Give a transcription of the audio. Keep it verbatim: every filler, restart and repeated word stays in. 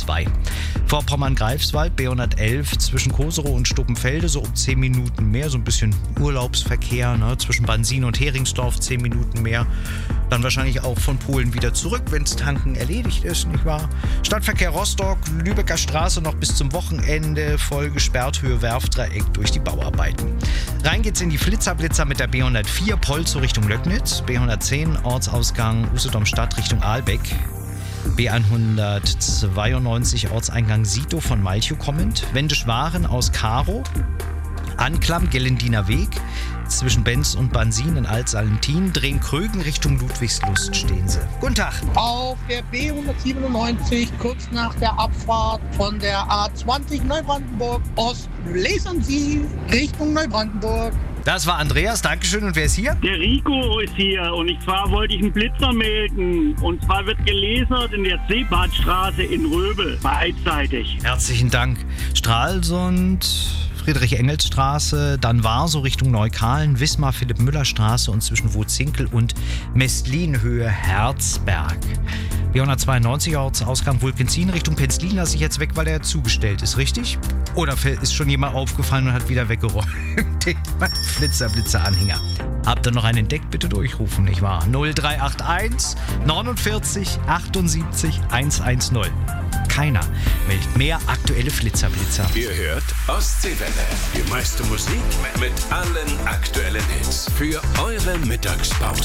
zwei. Vorpommern-Greifswald B hundertelf zwischen Koserow und Stuppenfelde so um zehn Minuten mehr, so ein bisschen Urlaubsverkehr, ne? Zwischen Bansin und Heringsdorf zehn Minuten mehr. Dann wahrscheinlich auch von Polen wieder zurück, wenn das Tanken erledigt ist, nicht wahr? Stadtverkehr Rostock, Lübecker Straße noch bis zum Wochenende, voll gesperrt, Höhe Werfdreieck durch die Bauarbeiten. Rein geht's in die Flitzerblitzer mit der B hundertvier, Polzow Richtung Löcknitz, B hundertzehn, Ortsausgang Usedom-Stadt Richtung Ahlbeck, B hundertzweiundneunzig, Ortseingang Sito von Malchow kommend, Wendisch-Waren aus Karow, Anklam, Gellendiner Weg, zwischen Benz und Bansin in Alt-Salentin, Drehen-Krögen Richtung Ludwigslust stehen sie. Guten Tag. Auf der B hundertsiebenundneunzig, kurz nach der Abfahrt von der A zwanzig Neubrandenburg Ost, lesen Sie Richtung Neubrandenburg. Das war Andreas, Dankeschön. Und wer ist hier? Der Rico ist hier und zwar wollte ich einen Blitzer melden. Und zwar wird gelasert in der Seebadstraße in Röbel, beidseitig. Herzlichen Dank. Stralsund, Friedrich-Engels-Straße, dann war so Richtung Neukalen, Wismar-Philipp-Müller-Straße und zwischen Wutzinkel und Mestlin-Höhe Herzberg. B hundertzweiundneunzig, Ortsausgang Wulkenzin Richtung Penzlin lasse ich jetzt weg, weil er zugestellt ist, richtig? Oder ist schon jemand aufgefallen und hat wieder weggeräumt? Den Flitzer-Blitzer-Anhänger. Habt ihr noch einen entdeckt? Bitte durchrufen, nicht wahr? null drei acht eins neunundvierzig achtundsiebzig hundertzehn. Keiner meldet mehr aktuelle Flitzerblitzer. Ihr hört Ostseewelle. Die meiste Musik mit allen aktuellen Hits. Für eure Mittagspause.